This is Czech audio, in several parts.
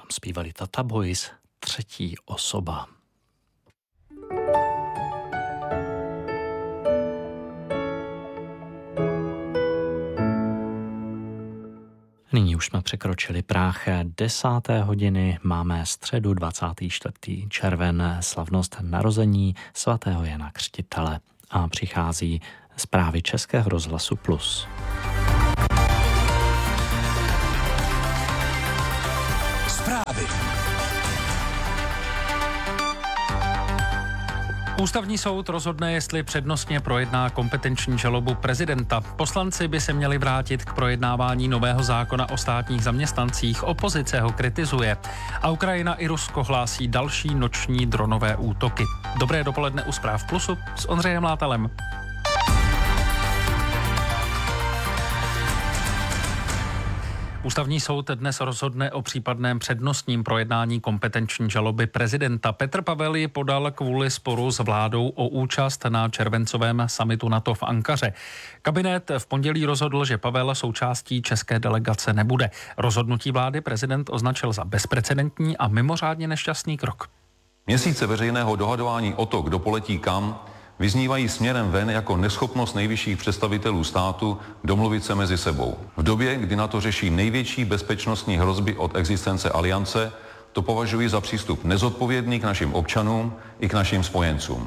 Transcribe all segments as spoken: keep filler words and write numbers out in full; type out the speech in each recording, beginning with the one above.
nám zpívali Tata Boys, Třetí osoba. Nyní už jsme překročili práh desáté hodiny, máme středu dvacátého čtvrtého červen, slavnost narození svatého Jana Křtitele a přichází zprávy Českého rozhlasu Plus. Zprávy. Ústavní soud rozhodne, jestli přednostně projedná kompetenční žalobu prezidenta. Poslanci by se měli vrátit k projednávání nového zákona o státních zaměstnancích. Opozice ho kritizuje. A Ukrajina i Rusko hlásí další noční dronové útoky. Dobré dopoledne u Zpráv Plusu s Ondřejem Látalem. Ústavní soud dnes rozhodne o případném přednostním projednání kompetenční žaloby prezidenta. Petr Pavel ji podal kvůli sporu s vládou o účast na červencovém summitu NATO v Ankaře. Kabinet v pondělí rozhodl, že Pavel součástí české delegace nebude. Rozhodnutí vlády prezident označil za bezprecedentní a mimořádně nešťastný krok. Měsíce veřejného dohadování o to, kdo poletí kam, vyznívají směrem ven jako neschopnost nejvyšších představitelů státu domluvit se mezi sebou. V době, kdy NATO řeší největší bezpečnostní hrozby od existence aliance, to považuji za přístup nezodpovědný k našim občanům i k našim spojencům.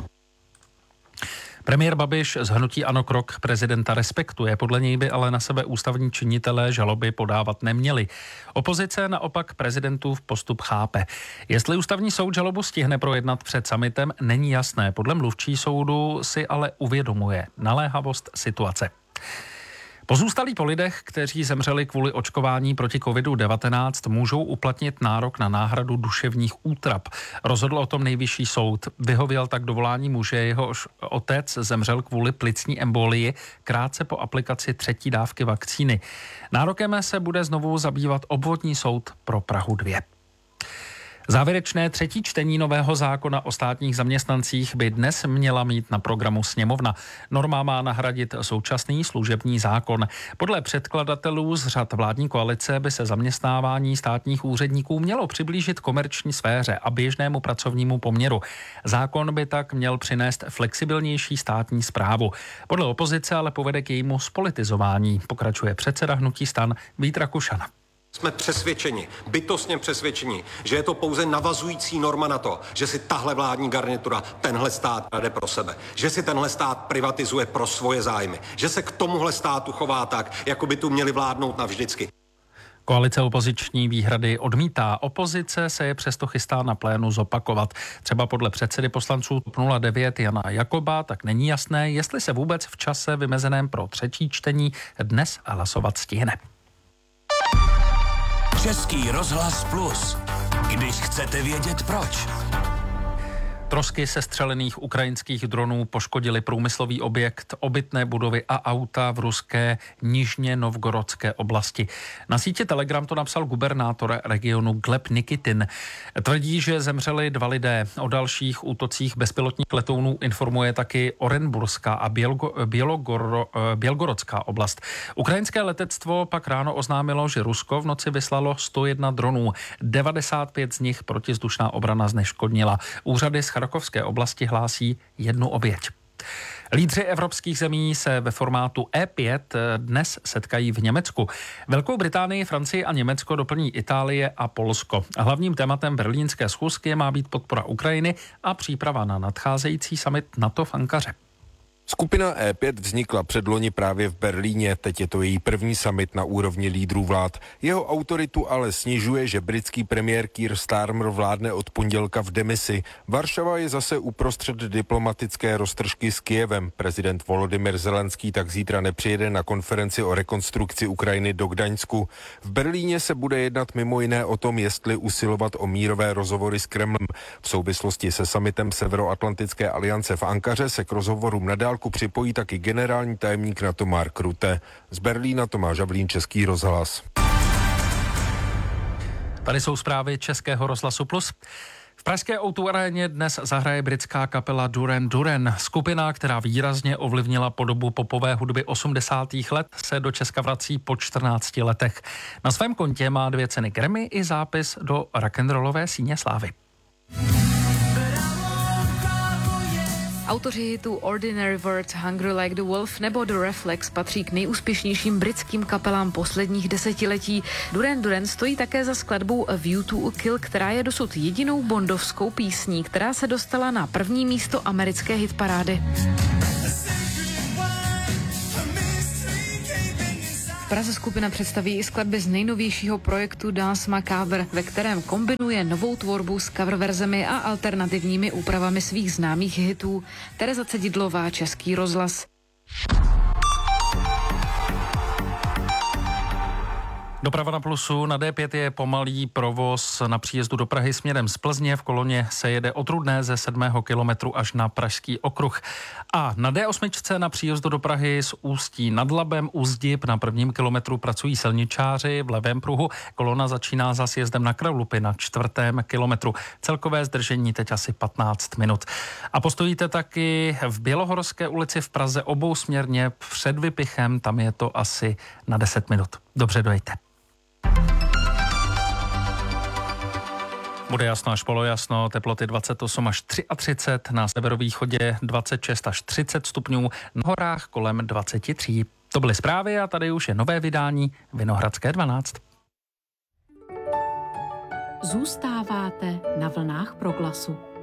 Premiér Babiš z hnutí ANO krok prezidenta respektuje, podle něj by ale na sebe ústavní činitelé žaloby podávat neměli. Opozice naopak prezidentův postup chápe. Jestli ústavní soud žalobu stihne projednat před summitem, není jasné. Podle mluvčí soudu si ale uvědomuje naléhavost situace. Pozůstalí po lidech, kteří zemřeli kvůli očkování proti kovidu devatenáct, můžou uplatnit nárok na náhradu duševních útrap. Rozhodl o tom nejvyšší soud. Vyhověl tak dovolání muže, jehož otec zemřel kvůli plicní embolii krátce po aplikaci třetí dávky vakcíny. Nárokem se bude znovu zabývat obvodní soud pro Prahu dva. Závěrečné třetí čtení nového zákona o státních zaměstnancích by dnes měla mít na programu sněmovna. Norma má nahradit současný služební zákon. Podle předkladatelů z řad vládní koalice by se zaměstnávání státních úředníků mělo přiblížit komerční sféře a běžnému pracovnímu poměru. Zákon by tak měl přinést flexibilnější státní správu. Podle opozice ale povede k jejímu spolitizování, pokračuje předseda hnutí STAN Vít Rakušan. Jsme přesvědčeni, bytostně přesvědčeni, že je to pouze navazující norma na to, že si tahle vládní garnitura tenhle stát jde pro sebe, že si tenhle stát privatizuje pro svoje zájmy, že se k tomuhle státu chová tak, jako by tu měli vládnout navždycky. Koalice opoziční výhrady odmítá. Opozice se je přesto chystá na plénu zopakovat. Třeba podle předsedy poslanců TOP nula devět Jana Jakoba tak není jasné, jestli se vůbec v čase vymezeném pro třetí čtení dnes hlasovat stihne. Český rozhlas Plus. Když chcete vědět proč. Trosky sestřelených ukrajinských dronů poškodily průmyslový objekt, obytné budovy a auta v ruské Nižně Novgorodské oblasti. Na sítě Telegram to napsal gubernátor regionu Gleb Nikitin. Tvrdí, že zemřeli dva lidé. O dalších útocích bezpilotních letounů informuje taky Orenburská a Bělgo, Bělogoro, Bělgorodská oblast. Ukrajinské letectvo pak ráno oznámilo, že Rusko v noci vyslalo sto jedna dronů. devadesát pět z nich protizdušná obrana zneškodnila. Úřady z Charkovské oblasti hlásí jednu oběť. Lídři evropských zemí se ve formátu E pět dnes setkají v Německu. Velkou Británii, Francii a Německo doplní Itálie a Polsko. Hlavním tématem berlínské schůzky má být podpora Ukrajiny a příprava na nadcházející summit NATO v Ankaře. Skupina E pět vznikla předloni právě v Berlíně, teď je to její první summit na úrovni lídrů vlád. Jeho autoritu ale snižuje, že britský premiér Keir Starmer vládne od pondělka v demisi. Varšava je zase uprostřed diplomatické roztržky s Kyjevem. Prezident Volodymyr Zelenský tak zítra nepřijede na konferenci o rekonstrukci Ukrajiny do Gdaňsku. V Berlíně se bude jednat mimo jiné o tom, jestli usilovat o mírové rozhovory s Kremlem. V souvislosti se summitem Severoatlantické aliance v Ankaře se k rozhovorům nadál připojí taky generální tajemník NATO Mark Rutte. Z Berlína Tomáš Havlín, Český rozhlas. Tady jsou zprávy Českého rozhlasu Plus. V pražské ó dvě aréně dnes zahraje britská kapela Duran Duran. Skupina, která výrazně ovlivnila podobu popové hudby osmdesátých let, se do Česka vrací po čtrnácti letech. Na svém kontě má dvě ceny Grammy i zápis do rock'n'rollové síně slávy. Autoři hitu Ordinary Words, Hungry Like the Wolf nebo The Reflex patří k nejúspěšnějším britským kapelám posledních desetiletí. Duran Duran stojí také za skladbou A View to a Kill, která je dosud jedinou bondovskou písní, která se dostala na první místo americké hitparády. V Praze skupina představí i skladby z nejnovějšího projektu Danse Macabre, ve kterém kombinuje novou tvorbu s coververzemi a alternativními úpravami svých známých hitů. Tereza Cedidlová, Český rozhlas. Doprava na Plusu. Na dé pět je pomalý provoz na příjezdu do Prahy směrem z Plzně. V koloně se jede od Rudné ze sedmého kilometru až na Pražský okruh. A na dé osm na příjezdu do Prahy z Ústí nad Labem u Zdib na prvním kilometru pracují silničáři v levém pruhu. Kolona začíná za sjezdem na Kralupy na čtvrtém kilometru. Celkové zdržení teď asi patnáct minut. A postojíte taky v Bělohorské ulici v Praze obousměrně před Vypichem. Tam je to asi na deset minut. Dobře, dojďte. Bude jasno až polojasno, teploty dvacet osm až třicet tři, na severovýchodě dvacet šest až třicet stupňů, na horách kolem dvacet tři. To byly zprávy a tady už je nové vydání Vinohradské dvanáct. Zůstáváte na vlnách Proglasu.